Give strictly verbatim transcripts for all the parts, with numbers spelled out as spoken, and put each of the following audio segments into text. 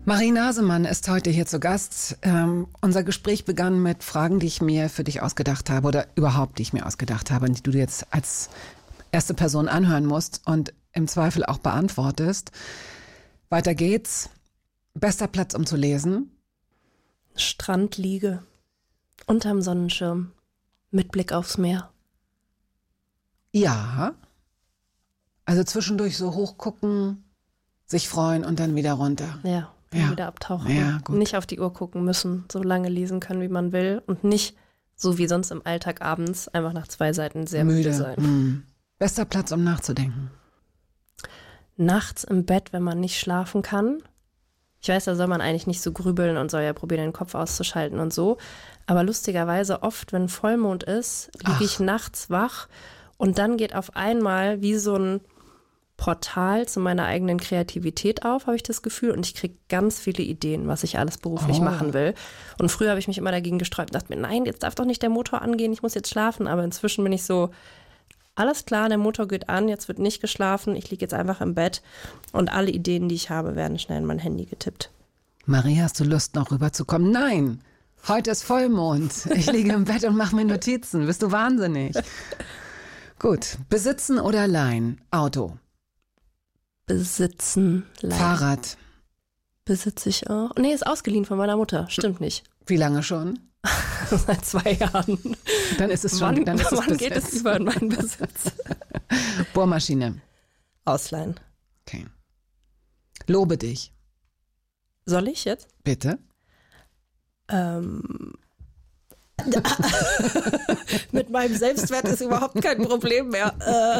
Marie Nasemann ist heute hier zu Gast. Ähm, unser Gespräch begann mit Fragen, die ich mir für dich ausgedacht habe oder überhaupt, die ich mir ausgedacht habe, die du jetzt als erste Person anhören musst und im Zweifel auch beantwortest. Weiter geht's. Bester Platz, um zu lesen? Strandliege. Unterm Sonnenschirm. Mit Blick aufs Meer. Ja. Also zwischendurch so hochgucken, sich freuen und dann wieder runter. Ja. Ja. Wieder abtauchen. Ja, gut. Nicht auf die Uhr gucken müssen, so lange lesen können, wie man will und nicht, so wie sonst im Alltag abends, einfach nach zwei Seiten sehr müde, müde sein. Hm. Bester Platz, um nachzudenken? Nachts im Bett, wenn man nicht schlafen kann. Ich weiß, da soll man eigentlich nicht so grübeln und soll ja probieren, den Kopf auszuschalten und so. Aber lustigerweise oft, wenn Vollmond ist, liege ich nachts wach und dann geht auf einmal wie so ein Portal zu meiner eigenen Kreativität auf, habe ich das Gefühl. Und ich kriege ganz viele Ideen, was ich alles beruflich oh. machen will. Und früher habe ich mich immer dagegen gesträubt und dachte mir, nein, jetzt darf doch nicht der Motor angehen, ich muss jetzt schlafen. Aber inzwischen bin ich so, alles klar, der Motor geht an, jetzt wird nicht geschlafen, ich liege jetzt einfach im Bett und alle Ideen, die ich habe, werden schnell in mein Handy getippt. Marie, hast du Lust, noch rüberzukommen? Nein, heute ist Vollmond. Ich liege im Bett und mache mir Notizen. Bist du wahnsinnig? Gut, besitzen oder leihen? Auto. Besitzen, leihen. Fahrrad. Besitze ich auch. Nee, ist ausgeliehen von meiner Mutter. Stimmt nicht. Wie lange schon? Seit zwei Jahren. Dann ist es schon. Wann, dann ist es wann geht es über in meinen Besitz? Bohrmaschine. Ausleihen. Okay. Lobe dich. Soll ich jetzt? Bitte. Ähm. Mit meinem Selbstwert ist überhaupt kein Problem mehr. Äh.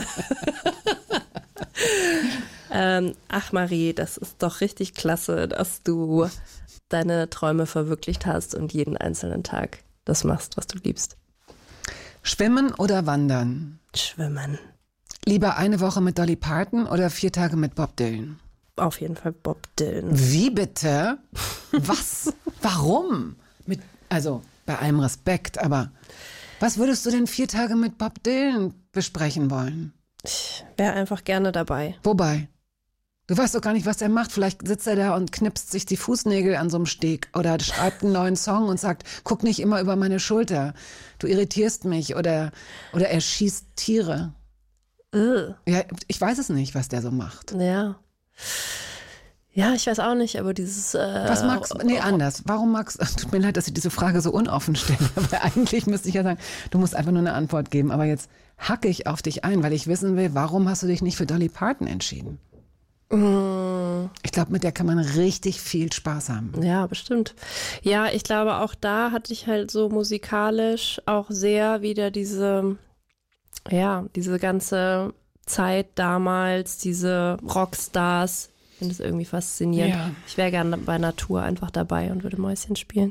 ähm, ach Marie, das ist doch richtig klasse, dass du deine Träume verwirklicht hast und jeden einzelnen Tag das machst, was du liebst. Schwimmen oder wandern? Schwimmen. Lieber eine Woche mit Dolly Parton oder vier Tage mit Bob Dylan? Auf jeden Fall Bob Dylan. Wie bitte? Was? Warum? Mit, also bei allem Respekt, aber was würdest du denn vier Tage mit Bob Dylan besprechen wollen? Ich wäre einfach gerne dabei. Wobei? Du weißt doch gar nicht, was er macht. Vielleicht sitzt er da und knipst sich die Fußnägel an so einem Steg oder schreibt einen neuen Song und sagt, guck nicht immer über meine Schulter. Du irritierst mich. Oder, oder er schießt Tiere. Ugh. Ja, ich weiß es nicht, was der so macht. Ja. Ja, ich weiß auch nicht, aber dieses... Äh, was magst du? Nee, anders. Warum magst du... Tut mir leid, dass ich diese Frage so unoffen stelle. Aber eigentlich müsste ich ja sagen, du musst einfach nur eine Antwort geben. Aber jetzt hacke ich auf dich ein, weil ich wissen will, warum hast du dich nicht für Dolly Parton entschieden? Ich glaube, mit der kann man richtig viel Spaß haben. Ja, bestimmt. Ja, ich glaube, auch da hatte ich halt so musikalisch auch sehr wieder diese, ja, diese ganze Zeit damals, diese Rockstars. Ich finde das irgendwie faszinierend. Ja. Ich wäre gerne bei Natur einfach dabei und würde Mäuschen spielen.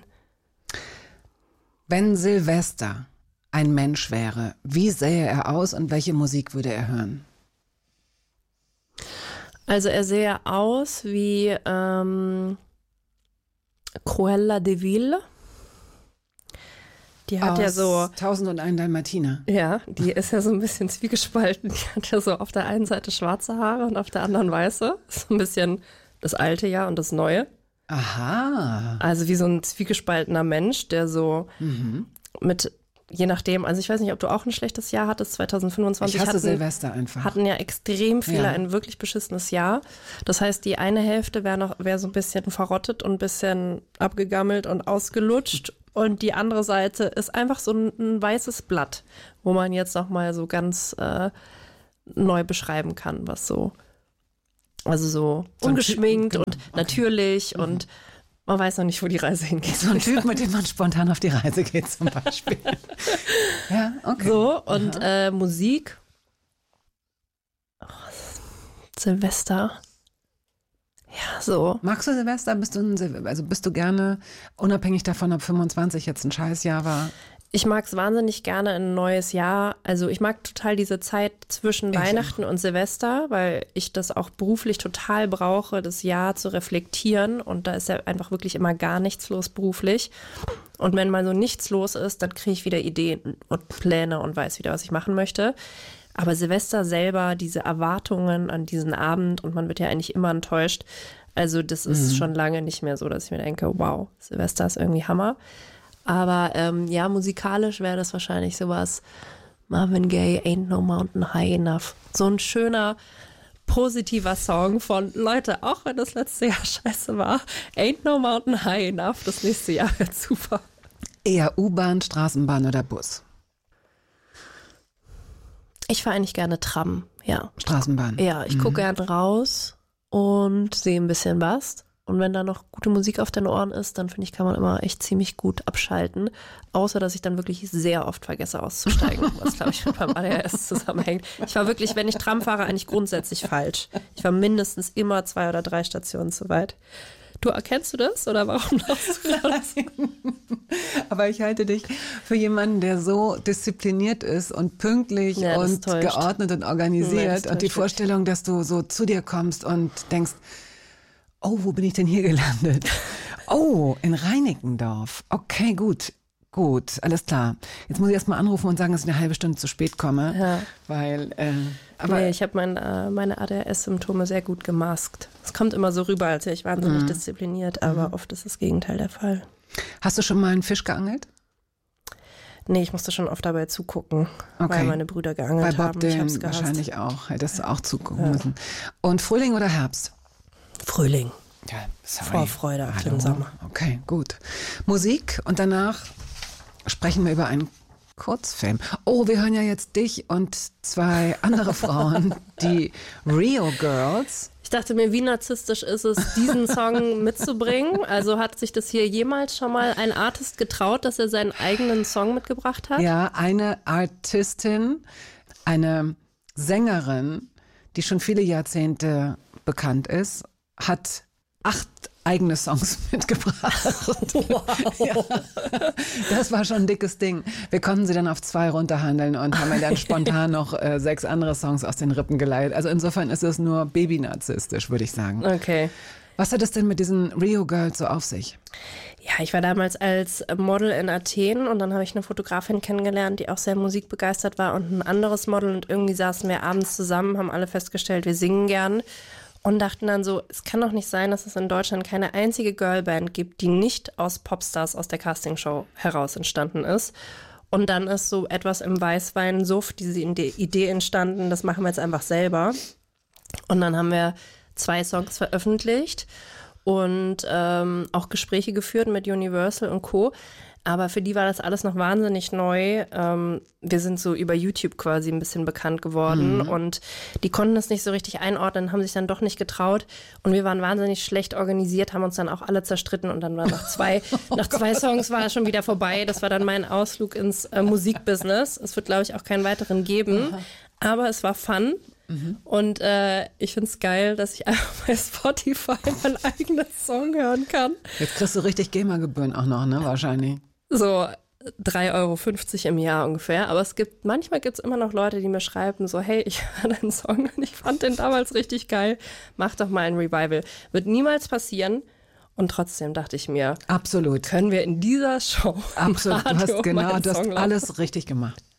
Wenn Silvester ein Mensch wäre, wie sähe er aus und welche Musik würde er hören? Also er sähe aus wie ähm, Cruella de Vil. Die hat aus ja so... Tausend und ein Dalmatiner. Ja, die ist ja so ein bisschen zwiegespalten. Die hat ja so auf der einen Seite schwarze Haare und auf der anderen weiße. So ein bisschen das alte Jahr und das neue. Aha. Also wie so ein zwiegespaltener Mensch, der so mhm. mit... Je nachdem, also ich weiß nicht, ob du auch ein schlechtes Jahr hattest, zwanzig fünfundzwanzig. Ich hasse hatten, Silvester einfach. Hatten ja extrem viele ja. ein wirklich beschissenes Jahr. Das heißt, die eine Hälfte wäre noch wäre so ein bisschen verrottet und ein bisschen abgegammelt und ausgelutscht. Und die andere Seite ist einfach so ein, ein weißes Blatt, wo man jetzt noch mal so ganz äh, neu beschreiben kann, was so, also so, so ungeschminkt typ, und okay. natürlich mhm. und man weiß noch nicht, wo die Reise hingeht. So ein Typ, mit dem man spontan auf die Reise geht zum Beispiel. Ja, okay. So, und äh, Musik. Oh, Silvester. Ja, so. Magst du Silvester? Bist du, ein Sil- also bist du gerne, unabhängig davon, ob fünfundzwanzig jetzt ein Scheißjahr war? Ich mag es wahnsinnig gerne ein neues Jahr. Also ich mag total diese Zeit zwischen ich Weihnachten auch. und Silvester, weil ich das auch beruflich total brauche, das Jahr zu reflektieren. Und da ist ja einfach wirklich immer gar nichts los beruflich. Und wenn mal so nichts los ist, dann kriege ich wieder Ideen und Pläne und weiß wieder, was ich machen möchte. Aber Silvester selber, diese Erwartungen an diesen Abend, und man wird ja eigentlich immer enttäuscht, Also das ist mhm. schon lange nicht mehr so, dass ich mir denke, wow, Silvester ist irgendwie Hammer. Aber ähm, ja, musikalisch wäre das wahrscheinlich sowas, Marvin Gaye, Ain't No Mountain High Enough. So ein schöner, positiver Song von, Leute, auch wenn das letzte Jahr scheiße war, Ain't No Mountain High Enough, das nächste Jahr wird super. Eher U-Bahn, Straßenbahn oder Bus? Ich fahre eigentlich gerne Tram, ja. Straßenbahn? Ja, ich mhm. gucke gern raus und sehe ein bisschen was. Und wenn da noch gute Musik auf den Ohren ist, dann finde ich, kann man immer echt ziemlich gut abschalten. Außer, dass ich dann wirklich sehr oft vergesse auszusteigen, was, glaube ich, mit meinem A D H S zusammenhängt. Ich war wirklich, wenn ich Tram fahre, eigentlich grundsätzlich falsch. Ich war mindestens immer zwei oder drei Stationen zu weit. Du, erkennst du das oder warum lachst du gerade? Aber ich halte dich für jemanden, der so diszipliniert ist und pünktlich ja, und geordnet und organisiert. Ja, und die Vorstellung, dass du so zu dir kommst und denkst, oh, wo bin ich denn hier gelandet? Oh, in Reinickendorf. Okay, gut. Gut, alles klar. Jetzt muss ich erst mal anrufen und sagen, dass ich eine halbe Stunde zu spät komme. Ja. Weil, äh, aber nee, ich habe mein, äh, meine A D H S-Symptome sehr gut gemaskt. Es kommt immer so rüber, als wäre ich wahnsinnig mhm. diszipliniert, aber mhm. oft ist das Gegenteil der Fall. Hast du schon mal einen Fisch geangelt? Nee, ich musste schon oft dabei zugucken, okay. weil meine Brüder geangelt Bei Bob haben. Dylan ich hab's gehasst. Wahrscheinlich auch. Hättest du auch zugucken ja. müssen. Und Frühling oder Herbst? Frühling. Ja, sorry. Vorfreude auf den Sommer. Okay, gut. Musik und danach sprechen wir über einen Kurzfilm. Oh, wir hören ja jetzt dich und zwei andere Frauen, die Rio Girls. Ich dachte mir, wie narzisstisch ist es, diesen Song mitzubringen? Also hat sich das hier jemals schon mal ein Artist getraut, dass er seinen eigenen Song mitgebracht hat? Ja, eine Artistin, eine Sängerin, die schon viele Jahrzehnte bekannt ist, hat acht eigene Songs mitgebracht. Wow. Ja, das war schon ein dickes Ding. Wir konnten sie dann auf zwei runterhandeln und haben mir dann spontan noch äh, sechs andere Songs aus den Rippen geleitet. Also insofern ist es nur baby-narzisstisch, würde ich sagen. Okay. Was hat es denn mit diesen Rio Girls so auf sich? Ja, ich war damals als Model in Athen und dann habe ich eine Fotografin kennengelernt, die auch sehr musikbegeistert war und ein anderes Model und irgendwie saßen wir abends zusammen, haben alle festgestellt, wir singen gern. Und dachten dann so, es kann doch nicht sein, dass es in Deutschland keine einzige Girlband gibt, die nicht aus Popstars aus der Castingshow heraus entstanden ist. Und dann ist so etwas im Weißwein-Suff, diese Idee entstanden, das machen wir jetzt einfach selber. Und dann haben wir zwei Songs veröffentlicht und ähm, auch Gespräche geführt mit Universal und Co., aber für die war das alles noch wahnsinnig neu. Ähm, wir sind so über YouTube quasi ein bisschen bekannt geworden mhm. und die konnten es nicht so richtig einordnen, haben sich dann doch nicht getraut und wir waren wahnsinnig schlecht organisiert, haben uns dann auch alle zerstritten und dann war nach zwei, oh nach zwei Songs war es schon wieder vorbei. Das war dann mein Ausflug ins äh, Musikbusiness. Es wird, glaube ich, auch keinen weiteren geben, aha. aber es war fun. Mhm. Und äh, ich finde es geil, dass ich einfach bei Spotify meinen eigenen Song hören kann. Jetzt kriegst du richtig GEMA-Gebühren auch noch, ne? Wahrscheinlich. So drei Euro fünfzig im Jahr ungefähr. Aber es gibt, manchmal gibt es immer noch Leute, die mir schreiben so, hey, ich höre deinen Song und ich fand den damals richtig geil. Mach doch mal ein Revival. Wird niemals passieren. Und trotzdem dachte ich mir, absolut. Können wir in dieser Show absolut. Du hast genau, du hast alles richtig gemacht.